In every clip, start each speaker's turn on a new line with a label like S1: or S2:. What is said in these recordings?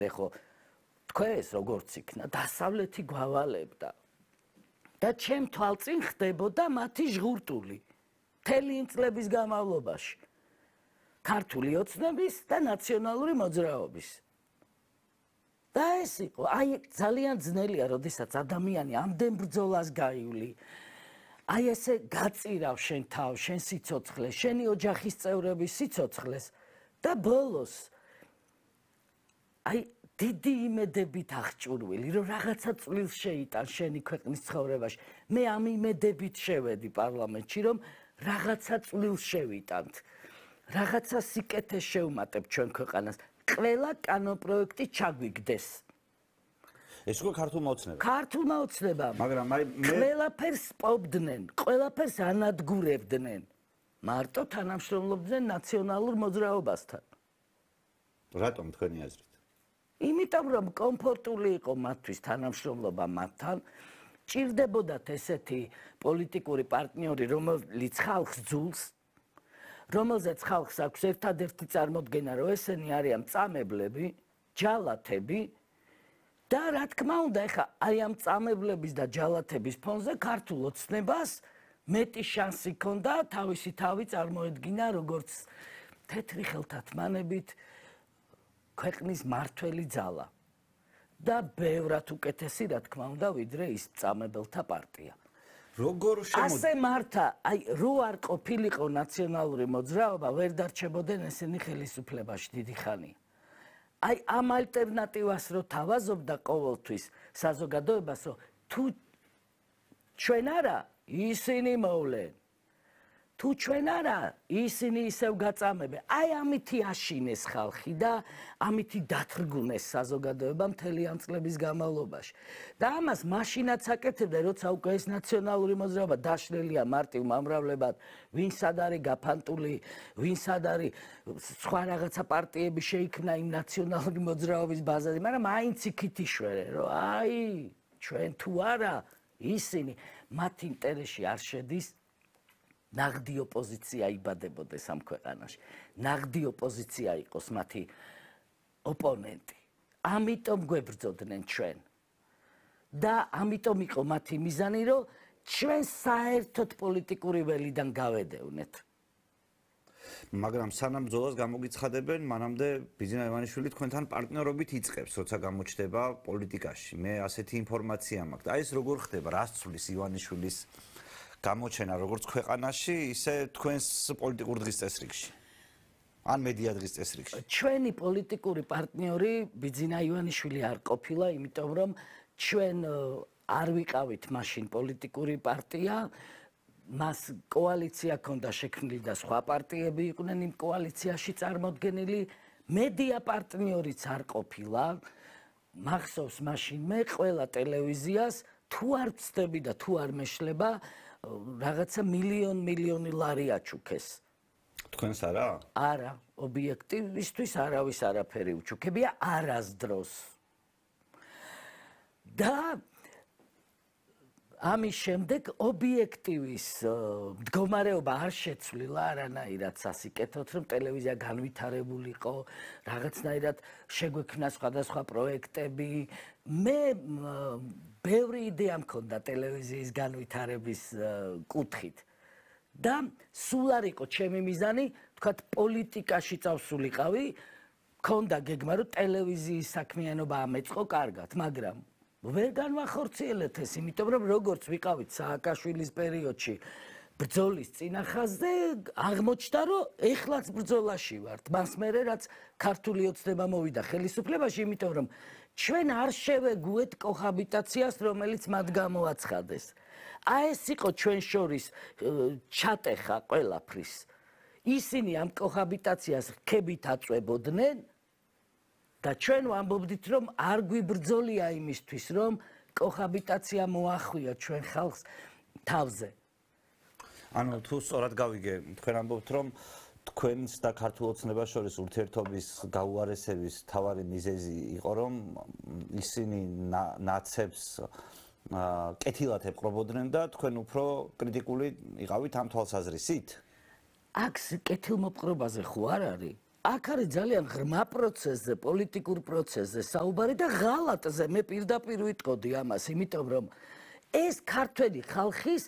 S1: ეხო თქვენს როგორც იქნა დასავლეთი გვავალებდა და ჩემ თვალწინ ხდებოდა მათი ჟღურტული მთელი იმ წლების განმავლობაში ქართული ოცნების და ნაციონალური მოძრაობის და ეს იყო აი ძალიან ძნელია როდესაც ადამიანი ამდენ ბრძოლას გაივლი აი ესე გაწირავ შენ თავს შენ სიცოცხლეს შენი ოჯახის წევრების სიცოცხლეს და ბოლოს აი დიდი იმედებით აღჭურვილი რომ რაღაცა წვლილს შეიტან შენი ქვეყნის ცხოვრებაში მე ამ იმედებით შევედი პარლამენტში რომ რაღაცა წვლილს შევიტანთ რაღაცა სიკეთეს შევმატებ ჩვენ ქვეყანას ყველა კანონპროექტი ჩაგვიგდეს
S2: ეს უკვე ქართულმა ოცნებამ
S1: ქართულმა ოცნებამ
S2: მაგრამ აი მე
S1: ყველაფერს პობდნენ ყველაფერს ანადგურებდნენ მარტო თანამშრომლობდნენ ნაციონალურ მოძრაობასთან
S2: რატომ თქვენი აზრით
S1: იმიტომ რომ კომფორტული იყო მათთვის თანამშრომლობა მათთან ჭირდებოდათ ესეთი პოლიტიკური პარტნიორი რომელიც ხალხს ძულს რომელზეც ხალხს აქვს ერთადერთი წარმოდგენა რომ ესენი არიან მწამებლები ჯალათები და რა თქმა უნდა ეხა აი ამ მწამებლების და ჯალათების ფონზე ქართულ ოცნებას მეტი შანსი ჰქონდა თავისი თავი წარმოედგინა როგორც თეთრი ხელთათმანებით ქვეყნის მართველი ძალა და ბევრად უკეთესი რა თქმა უნდა ვიდრე ის მწამებელთა პარტია
S2: როგორ
S1: ასე მართა აი რო არ ყოფილიყო ნაციონალური მოძრაობა ვერ დარჩებოდნენ ესენი ხელისუფლებაში დიდი ხანია აი ამ ალტერნატივას რო თავაზობდა ყოველთვის საზოგადოებას რომ თუ ჩვენ არა ისინი მოვლენ თუ ჩვენ არა ისინი ისევ გაწამებენ აი ამითი აშინეს ხალხი და ამითი დათრგუნეს საზოგადოება მთელი ამ წლების განმავლობაში და ამას მაშინაც აკეთებდა როცა უკვე ეს ნაციონალური მოძრაობა დაშლილია მარტივ მომრავლებად ვინ სად არის გაფანტული ვინ სად არის სხვა რაღაცა პარტიები შეიქმნა იმ ნაციონალური მოძრაობის ბაზაზე მაგრამ მაინც იქით იშვერე რომ აი ჩვენ თუ არა ისინი მათ ინტერესში არ შედის ნაღდი ოპოზიცია იბადებოდეს ამ ქვეყანაში. ნაღდი ოპოზიცია იყოს მათი ოპონენტი. ამიტომ გვებრძოდნენ ჩვენ. და ამიტომ იყო მათი მიზანი, რომ ჩვენ საერთოდ პოლიტიკური ველიდან გავედევნეთ.
S2: მაგრამ სანამ ბრძოლას გამოგიცხადებენ, მანამდე ბიძინა ივანიშვილი თქვენთან პარტნიორობით იწყებს, როცა გამოჩნდება პოლიტიკაში. მე ასეთი ინფორმაცია მაქვს. და ეს როგორ ხდება, რას ცვლის ივანიშვილის გამოჩენა როგორც ქვეყანაში, ისე თქვენს პოლიტიკურ დღის წესრიგში. ან მედია დღის წესრიგში.
S1: ჩვენი პოლიტიკური პარტნიორი ბიძინა ივანიშვილი არ ყოფილა, იმიტომ რომ ჩვენ არ ვიყავით მაშინ პოლიტიკური პარტია, მას კოალიცია ჰქონდა შექმნილი და სხვა პარტიები იყვნენ იმ კოალიციაში წარმოდგენილი, მედია პარტნიორიც არ ყოფილა. მახსოვს მაშინ მე ყველა ტელევიზიას თუ არ ვწდები და თუ არ მეშლება რაღაცა მილიონი ლარი აჩუქეს.
S2: თქვენს არა?
S1: არა, ობიექტივისთვის არავის არაფერი უჩუქებია არასდროს. და ამის შემდეგ ობიექტივის მდგომარეობა არ შეცვლილა არანაირად სასიკეთოდ, რომ ტელევიზია განვითარებულიყო, რაღაცნაირად შეგვექმნა სხვადასხვა პროექტები. მე ბევრი იდეა მქონდა ტელევიზიის განვითარების კუთხით. და სულ არ იყო ჩემი მიზანი, თქვათ პოლიტიკაში წავსულიყავი, მქონდა გეგმა, რომ ტელევიზიის საქმიანობა ამეწყო კარგად, მაგრამ ვერ განვახორციელეთ ეს, იმიტომ რომ როგორც ვიყავით სააკაშვილის პერიოდში ბრძოლის წინახაზე, აღმოჩნდა, რომ ეხლაც ბრძოლაში ვართ. მას მერე რაც ქართული ოცნება მოვიდა ხელისუფლებაში, იმიტომ რომ ჩვენ არ შევეგუეთ კოჰაბიტაციას, რომელიც მათ გამოაცხადეს. აი ეს იყო ჩვენ შორის ჩატეხა ყველაფრის. ისინი ამ კოჰაბიტაციას რქებით აწვებოდნენ და ჩვენ ვამბობდით, რომ არ გვიბრძოლია იმისთვის, რომ კოჰაბიტაცია მოახვიოთ ჩვენ ხალხს თავზე.
S2: ანუ თუ სწორად გავიგე, თქვენ ამბობთ, რომ თქვენს და ქართულ ოცნებას შორის ურთიერთობის გაუარესების მთავარი მიზეზი იყო, რომ ისინი ნაცებს კეთილად ეპყრობოდნენ და თქვენ უფრო კრიტიკული იყავით ამ თვალსაზრისით?
S1: აქ კეთილმოპყრობაზე ხო არ არის? აქ არის ძალიან ღრმა პროცესზე, პოლიტიკურ პროცესზე საუბარი და ღალატზე მე პირდაპირ ვიტყოდი ამას, იმიტომ რომ ეს ქართველი ხალხის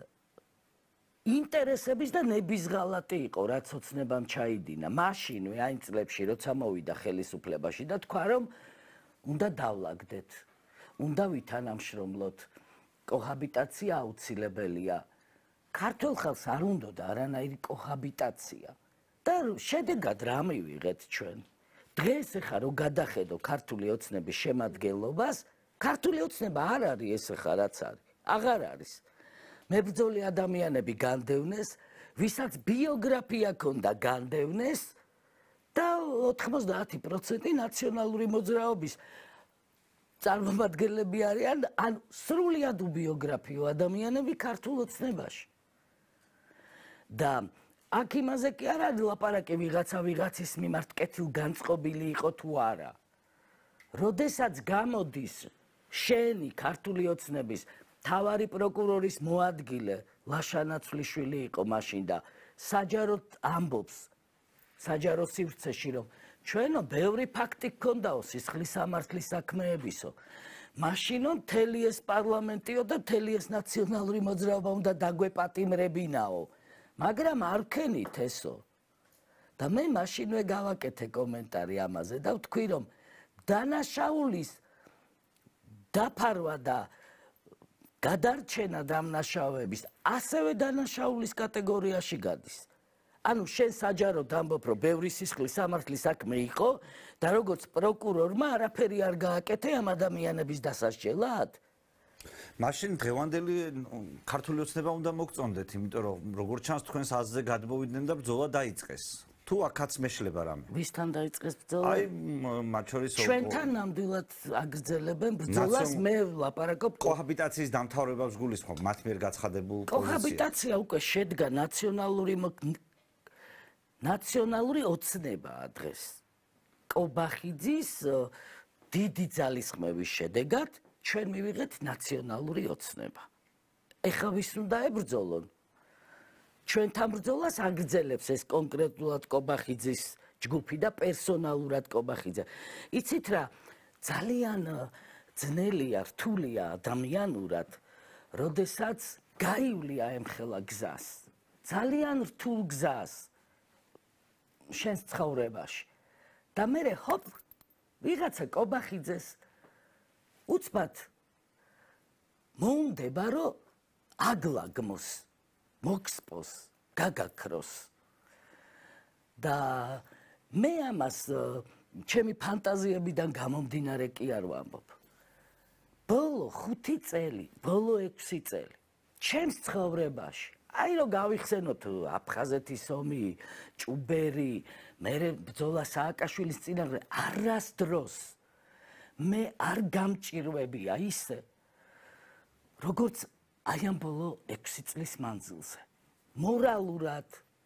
S1: ინტერესების და ნების ღალატი იყო, რაც ოცნებამ ჩაიდინა. მაშინვე აი წლებში, როცა მოვიდა ხელისუფლებაში და თქვა რომ უნდა დავლაგდეთ, უნდა ვითანამშრომლოთ, კოჰაბიტაცია აუცილებელია. ქართულ ხალხს არ უნდოდა არანაირი კოჰაბიტაცია. და შედეგად რა მივიღეთ ჩვენ? დღეს ახლა რო გადახედო ქართული ოცნების შემადგენლობას, ქართული ოცნება არ არის ეს ახლა რაც არის. აღარ არის. მებრძოლი ადამიანები განდევნეს, ვისაც ბიოგრაფია ჰქონდა განდევნეს და 90% ნაციონალური მოძრაობის წარმომადგენლები არიან, ან სრულიად უბიოგრაფიო ადამიანები ქართულ ოცნებაში. და აქ იმაზე კი არ არის ლაპარაკი ვიღაცის მიმართ კეთილგანწყობილი იყო თუ არა. როდესაც გამოდის შენი ქართული ოცნების თავარი პროკურორის მოადგილე ლაშა ნაცვლიშვილი იყო მაშინ და საჯაროდ ამბობს საჯარო სივრცეში რომ ჩვენო ბევრი ფაქტი გქონდაო სისხლის სამართლის საქმეებისო. მაშინო მთელი ეს პარლამენტიო და მთელი ეს ნაციონალური მოძრაობა უნდა დაგვეპატიმრებინაო. მაგრამ არ ვქენით ესო. და მე მაშინვე გავაკეთე კომენტარი ამაზე და ვთქვი რომ დანაშაულის დაფარვა და გადარჩენა დამნაშავეების ასევე დანაშაულის კატეგორიაში გადის. ანუ შენ საჯაროდ ამბობ რომ ბევრი სისხლის სამართლის საქმე იყო და როგორც პროკურორმა არაფერი არ გააკეთე ამ ადამიანების დასასჯელად.
S2: მაშინ დღევანდელი ქართული ოცნება უნდა მოგწონდეთ, იმიტომ რომ როგორც ჩანს თქვენს აზრზე გადმოვიდნენ და ბრძოლა დაიწყეს. თუ აქაც მეშლება რამე.
S1: ვისთან დაიწყეს ბრძოლა?
S2: აი მათ შორის
S1: ჩვენთან ნამდვილად აგრძელებენ ბრძოლას, მე ვლაპარაკობ
S2: კოჰაბიტაციის დამთავრებას გულისხმობ, მათ მიერ გაცხადებულ პოზიციას.
S1: კოჰაბიტაცია უკვე შედგა ნაციონალური ოცნებაა დღეს. კობახიძის დიდი ძალისხმევის შედეგად ჩვენ მივიღეთ ნაციონალური ოცნება. ეხლა ვის უნდა ებრძოლონ? ჩვენთან ბრძოლას აგრძელებს ეს კონკრეტულად კობახიძის ჯგუფი და პერსონალურად კობახიძე. იცით რა, ძალიან ძნელია, რთულია ადამიანურად, როდესაც გაივლია ემხელა გზას. ძალიან რთულ გზას შენს ცხოვრებაში. და მერე ჰოპ, ვიღაცა კობახიძეს უცბად მოუნდება, რომ აგლაგმოს, მოგსპოს, გაგაქროს. და მე ამას ჩემი ფანტაზიებიდან გამომდინარე კი არ ვამბობ. ბოლო 5 წელი, ბოლო 6 წელი ჩემს ცხოვრებაში, აი რომ გავიხსენოთ აფხაზეთის ომი, ჭუბერი, მერე ბრძოლა სააკაშვილის წინააღმდეგ, არასდროს მე არ გამჭირვებია ისე, როგორც აი ამ ბოლო 6 წლის მანძილზე. მორალურად,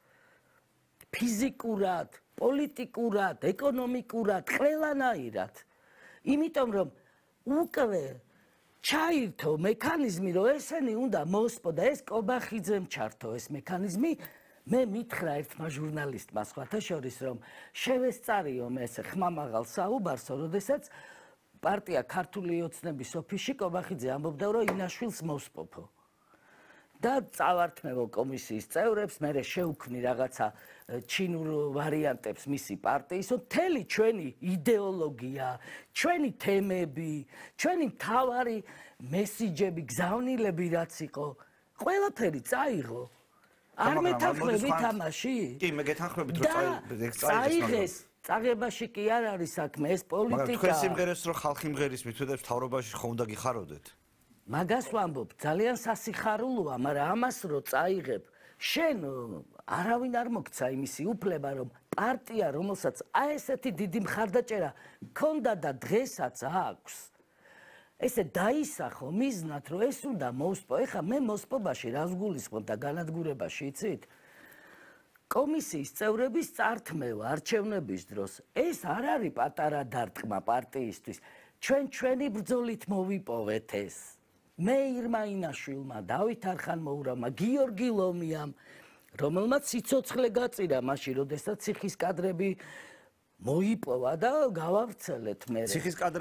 S1: ფიზიკურად, პოლიტიკურად, ეკონომიკურად, ყველანაირად. იმიტომ რომ უკვე ჩაირთო მექანიზმი, რომ ესენი უნდა მოსპო და ეს კობახიძემ ჩართო ეს მექანიზმი. მე მითხრა ერთმა ჟურნალისტმა სხვათა შორის, რომ შევესწარიო მე ეს ხმამაღალ საუბარსო, როდესაც პარტია ქართული ოცნების ოფისში კობახიძე ამბობდა, რომ ინაშვილს მოსპოფო. და წავართმევო კომისიის წევრებს, მე შევქმნი რაღაცა ჩინურ ვარიანტებს მისი პარტიისო, მთელი ჩვენი იდეოლოგია, ჩვენი თემები, ჩვენი მთავარი მესიჯები, გზავნილები რაც იყო, ყველაფერი წაიღო. არ მეთანხმები თამაში?
S2: კი, მე გეთანხმებით, რომ
S1: წაიღეს. წაღებაში კი არ არის საქმე, ეს პოლიტიკა.
S2: მაგრამ თქვენ სიმღერეს რო ხალხი მღერის მithvedებს თავრობაში ხო უნდა გიხაროდეთ?
S1: მაგას ვამბობ, ძალიან სასიხარულოა, მაგრამ ამას რო წაიღებ, შენ არავინ არ მოგცა იმისი უფლება, რომ პარტია, რომელსაც აი ესეთი დიდი მხარდაჭერა ქონდა და დღესაც აქვს, ესე დაისახო მიზნად, რომ ეს უნდა მოსპო. ეხლა მე მოსპობაში რას გულისხმობ და განადგურებაში, იცით? კომისიის წევრების წართმევა არჩევნების დროს, ეს არ არის პატარა დარტყმა პარტიისთვის. ჩვენი ბრძოლით მოვიპოვეთ ეს. მე ირმა ინაშვილმა, დავით არხანმოურავმა, გიორგი ლომიამ, რომელმაც სიცოცხლე გაწირა მაშინ, როდესაც ციხის კადრები მოიპოვა და გავავრცელეთ მე.
S2: ციხის კადრები